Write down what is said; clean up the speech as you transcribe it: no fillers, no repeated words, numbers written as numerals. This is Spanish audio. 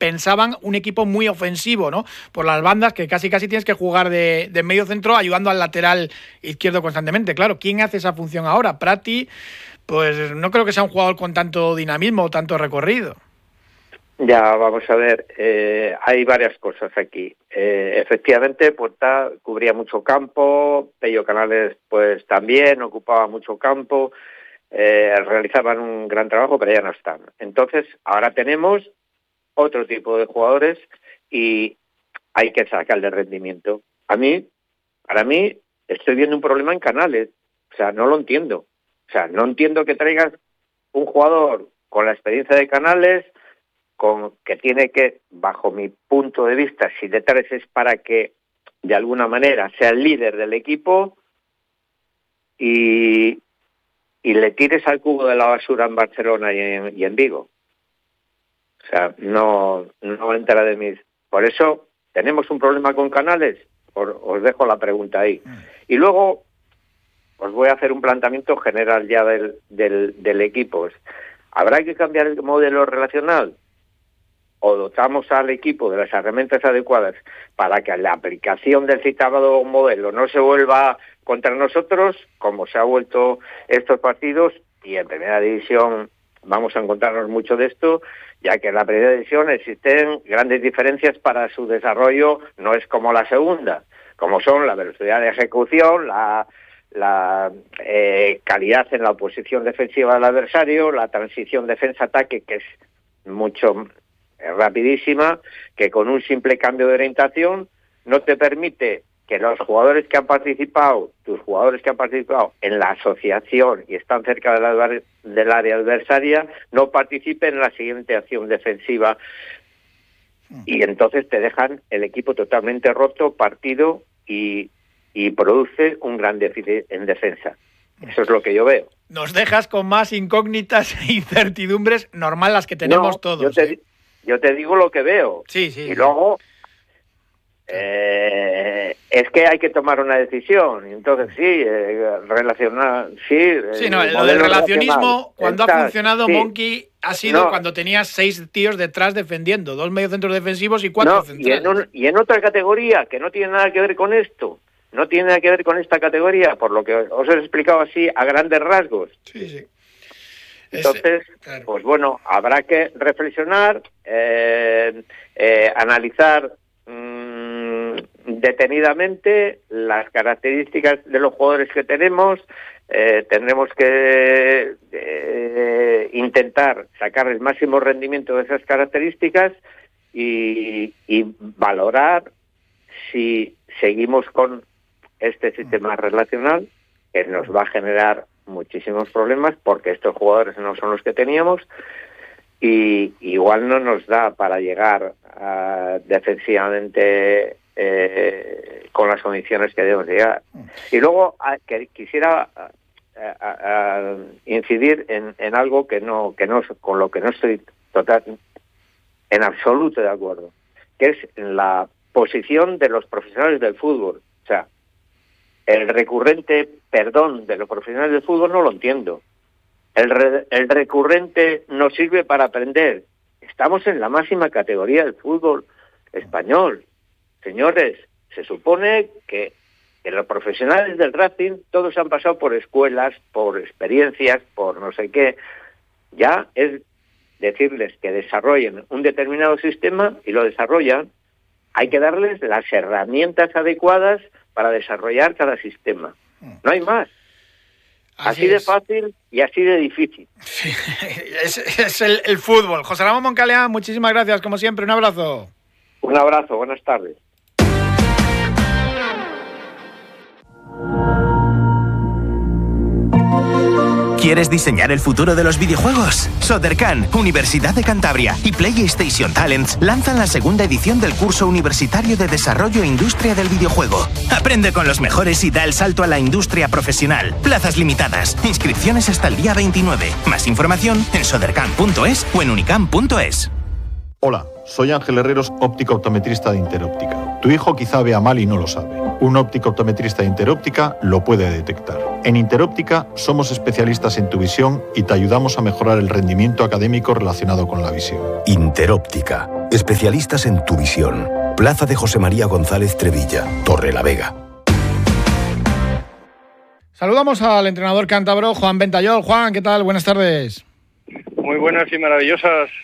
pensaban un equipo muy ofensivo, ¿no? Por las bandas, que casi tienes que jugar de medio centro ayudando al lateral izquierdo constantemente. Claro, ¿quién hace esa función ahora? Prati, pues no creo que sea un jugador con tanto dinamismo o tanto recorrido. Ya, vamos a ver, hay varias cosas aquí. Efectivamente, Puerta cubría mucho campo, Pello Canales pues también ocupaba mucho campo, realizaban un gran trabajo, pero ya no están. Entonces, ahora tenemos otro tipo de jugadores y hay que sacarle rendimiento. Para mí, estoy viendo un problema en Canales, o sea, no lo entiendo. O sea, no entiendo que traigas un jugador con la experiencia de Canales, que tiene que, bajo mi punto de vista, si te traes es para que de alguna manera sea el líder del equipo y le tires al cubo de la basura en Barcelona y en Vigo. O sea, no entra de mis... Por eso, ¿tenemos un problema con Canales? Os dejo la pregunta ahí. Y luego os voy a hacer un planteamiento general ya del equipo. ¿Habrá que cambiar el modelo relacional? ¿O dotamos al equipo de las herramientas adecuadas para que la aplicación del citado modelo no se vuelva contra nosotros, como se ha vuelto estos partidos? Y en primera división vamos a encontrarnos mucho de esto, ya que en la primera división existen grandes diferencias para su desarrollo, no es como la segunda, como son la velocidad de ejecución, la calidad en la oposición defensiva del adversario, la transición defensa-ataque, que es mucho rapidísima, que con un simple cambio de orientación no te permite que los jugadores que han participado, tus jugadores que han participado en la asociación y están cerca del área adversaria, no participen en la siguiente acción defensiva. Y entonces te dejan el equipo totalmente roto, partido, y produce un gran déficit en defensa. Eso es lo que yo veo. Nos dejas con más incógnitas e incertidumbres, normal las que tenemos todos. Yo te digo lo que veo. Sí. Y luego es que hay que tomar una decisión. Entonces relacionar, lo del relacionismo, cuando ha funcionado, sí. Monkey, ha sido cuando tenías 6 tíos detrás defendiendo, 2 mediocentros defensivos y 4 centrales. Y en otra categoría que no tiene nada que ver con esto, no tiene nada que ver con esta categoría, por lo que os he explicado así a grandes rasgos. Sí. Entonces, claro. Pues bueno, habrá que reflexionar, analizar detenidamente las características de los jugadores que tenemos. Tendremos que intentar sacar el máximo rendimiento de esas características y valorar si seguimos con este sistema relacional, que nos va a generar muchísimos problemas, porque estos jugadores no son los que teníamos y igual no nos da para llegar defensivamente con las condiciones que debemos llegar. Y luego quisiera incidir en algo que no con lo que no estoy en absoluto de acuerdo, que es en la posición de los profesionales del fútbol. O sea, el recurrente perdón de los profesionales del fútbol no lo entiendo. El recurrente nos sirve para aprender. Estamos en la máxima categoría del fútbol español. Señores, se supone que los profesionales del Racing todos han pasado por escuelas, por experiencias, por no sé qué. Ya es decirles que desarrollen un determinado sistema y lo desarrollan. Hay que darles las herramientas adecuadas para desarrollar cada sistema. No hay más. Así de fácil y así de difícil. Sí, es el fútbol. José Ramón Moncalea, muchísimas gracias, como siempre. Un abrazo. Un abrazo, buenas tardes. ¿Quieres diseñar el futuro de los videojuegos? Sodercan, Universidad de Cantabria y PlayStation Talents lanzan la segunda edición del curso universitario de Desarrollo e Industria del Videojuego. Aprende con los mejores y da el salto a la industria profesional. Plazas limitadas. Inscripciones hasta el día 29. Más información en sodercan.es o en unicam.es. Hola, soy Ángel Herreros, óptico optometrista de Interóptica. Tu hijo quizá vea mal y no lo sabe. Un óptico optometrista de Interóptica lo puede detectar. En Interóptica somos especialistas en tu visión y te ayudamos a mejorar el rendimiento académico relacionado con la visión. Interóptica. Especialistas en tu visión. Plaza de José María González Trevilla, Torrelavega. Saludamos al entrenador cántabro Juan Ventayol. Juan, ¿qué tal? Buenas tardes. Muy buenas y maravillosas